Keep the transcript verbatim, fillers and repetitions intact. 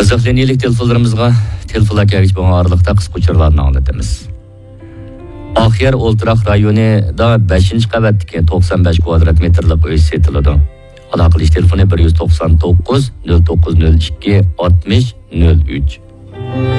Qazoq liniyalik telefonlarimizga telefonlar kelgich bo'lgan oraliqda qisqa uchurlarni anglatamiz. Oxir O'ltiraq rayonida beshinchi qavatdagi to'qson besh kvadrat metrlik uy sotiladi. Aloqalish telefoni bir yuz to'qson to'qqiz nol to'qqiz nol ikki oltmish nol uch.